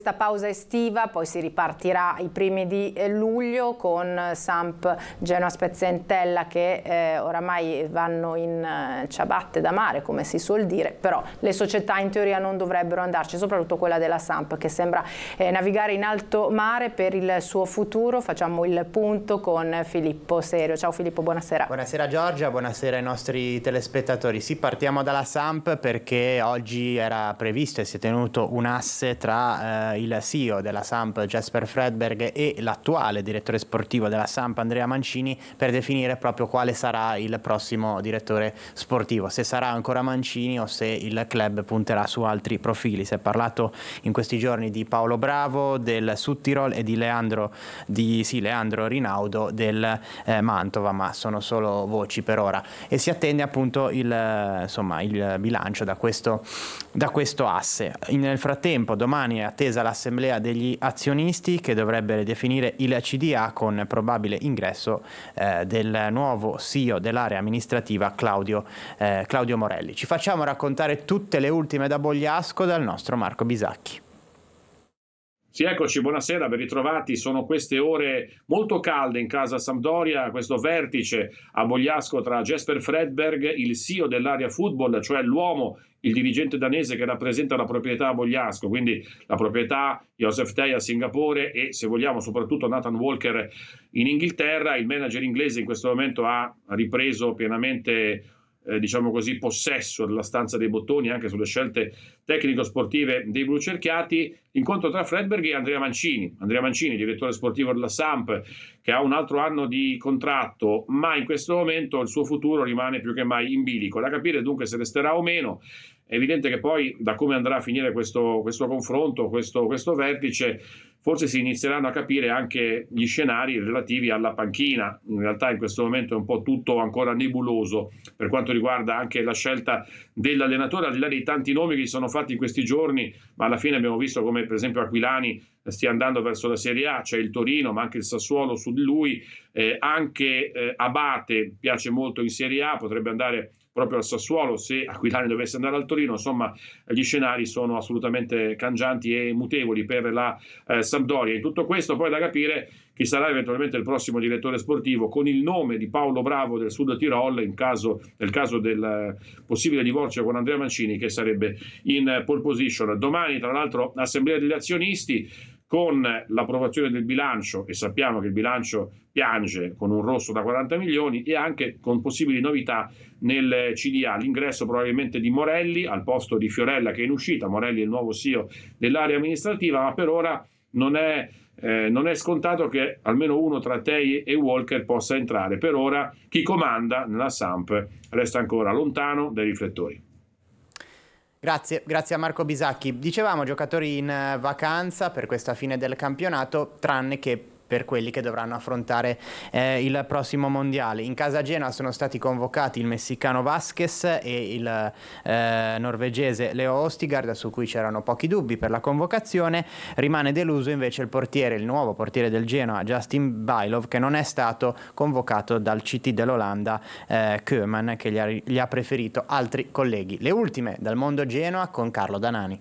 Questa pausa estiva, poi si ripartirà i primi di luglio con Samp, Genoa, Spezia e Entella che oramai vanno in ciabatte da mare, come si suol dire, però le società in teoria non dovrebbero andarci, soprattutto quella della Samp che sembra navigare in alto mare per il suo futuro. Facciamo il punto con Filippo Serio. Ciao Filippo, buonasera. Buonasera Giorgia, buonasera ai nostri telespettatori. Sì, partiamo dalla Samp perché oggi era previsto e si è tenuto un asse tra il CEO della Samp Jesper Fredberg e l'attuale direttore sportivo della Samp Andrea Mancini per definire proprio quale sarà il prossimo direttore sportivo, se sarà ancora Mancini o se il club punterà su altri profili. Si è parlato in questi giorni di Paolo Bravo del Südtirol e di Leandro Rinaudo del Mantova, ma sono solo voci per ora e si attende appunto il bilancio da questo asse. Nel frattempo domani è attesa l'assemblea degli azionisti che dovrebbe definire il CDA con probabile ingresso del nuovo CEO dell'area amministrativa Claudio Morelli. Ci facciamo raccontare tutte le ultime da Bogliasco dal nostro Marco Bisacchi. Sì, eccoci, buonasera, ben ritrovati. Sono queste ore molto calde in casa Sampdoria, questo vertice a Bogliasco tra Jesper Fredberg, il CEO dell'area football, cioè l'uomo, il dirigente danese che rappresenta la proprietà a Bogliasco, quindi la proprietà Joseph Tay a Singapore e, se vogliamo, soprattutto Nathan Walker in Inghilterra. Il manager inglese in questo momento ha ripreso pienamente possesso della stanza dei bottoni anche sulle scelte tecnico-sportive dei blucerchiati. Incontro tra Fredberg e Andrea Mancini, direttore sportivo della Samp, che ha un altro anno di contratto, ma in questo momento il suo futuro rimane più che mai in bilico. Da capire dunque se resterà o meno. È evidente che poi, da come andrà a finire questo confronto, questo vertice, forse si inizieranno a capire anche gli scenari relativi alla panchina. In realtà in questo momento è un po' tutto ancora nebuloso per quanto riguarda anche la scelta dell'allenatore, al di là dei tanti nomi che sono fatti in questi giorni, ma alla fine abbiamo visto come per esempio Aquilani stia andando verso la Serie A, c'è il Torino, ma anche il Sassuolo su di lui, anche Abate piace molto in Serie A, potrebbe andare proprio al Sassuolo se Aquilani dovesse andare al Torino. Insomma, gli scenari sono assolutamente cangianti e mutevoli per la Sampdoria. In tutto questo poi da capire chi sarà eventualmente il prossimo direttore sportivo, con il nome di Paolo Bravo del Sud Tirol nel caso del possibile divorzio con Andrea Mancini, che sarebbe in pole position. Domani tra l'altro assemblea degli azionisti con l'approvazione del bilancio, e sappiamo che il bilancio piange con un rosso da 40 milioni, e anche con possibili novità nel CDA, l'ingresso probabilmente di Morelli al posto di Fiorella che è in uscita. Morelli è il nuovo CEO dell'area amministrativa, ma per ora non è scontato che almeno uno tra Tay e Walker possa entrare. Per ora chi comanda nella Samp resta ancora lontano dai riflettori. Grazie a Marco Bisacchi. Dicevamo giocatori in vacanza per questa fine del campionato, tranne che per quelli che dovranno affrontare il prossimo mondiale. In casa Genoa sono stati convocati il messicano Vasquez e il norvegese Leo Ostigard, su cui c'erano pochi dubbi per la convocazione. Rimane deluso invece il nuovo portiere del Genoa, Justin Bijlow, che non è stato convocato dal CT dell'Olanda, Koeman, che gli ha preferito altri colleghi. Le ultime dal mondo Genoa con Carlo Danani.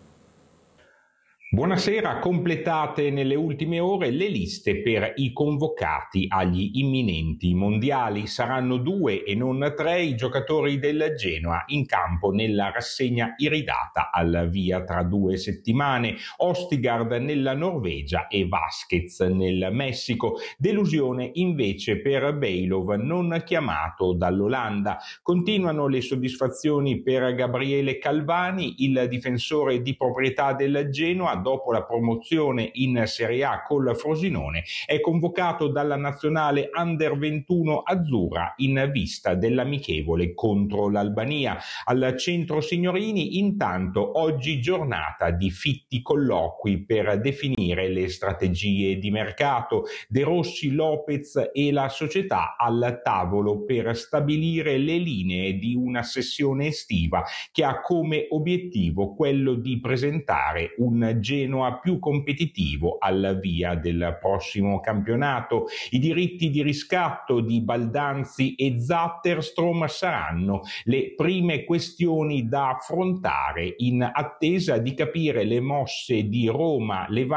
Buonasera, completate nelle ultime ore le liste per i convocati agli imminenti mondiali. Saranno 2 e non 3 i giocatori del Genoa in campo nella rassegna iridata al via tra 2 settimane. Ostigard nella Norvegia e Vasquez nel Messico. Delusione invece per Bijlow, non chiamato dall'Olanda. Continuano le soddisfazioni per Gabriele Calvani, il difensore di proprietà del Genoa. Dopo la promozione in Serie A col Frosinone, è convocato dalla nazionale Under 21 azzurra in vista dell'amichevole contro l'Albania. Al centro signorini, intanto, oggi giornata di fitti colloqui per definire le strategie di mercato. De Rossi, Lopez e la società al tavolo per stabilire le linee di una sessione estiva che ha come obiettivo quello di presentare un Genoa più competitivo alla via del prossimo campionato. I diritti di riscatto di Baldanzi e Zatterstrom saranno le prime questioni da affrontare in attesa di capire le mosse di Roma, Levante